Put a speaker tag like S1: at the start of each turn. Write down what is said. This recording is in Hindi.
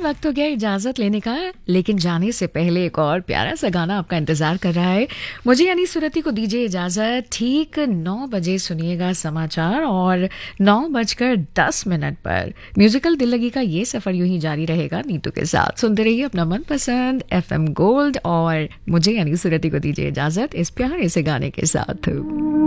S1: वक्त हो गया इजाजत लेने का, लेकिन जाने से पहले एक और प्यारा सा गाना आपका इंतजार कर रहा है। मुझे यानी सुरती को दीजिए इजाजत। ठीक 9 बजे सुनिएगा समाचार और 9:10 पर म्यूजिकल दिल लगी का ये सफर यूं ही जारी रहेगा नीतू के साथ। सुनते रहिए अपना मनपसंद FM गोल्ड और मुझे यानी सुरती को दीजिए इजाजत इस प्यारे से गाने के साथ।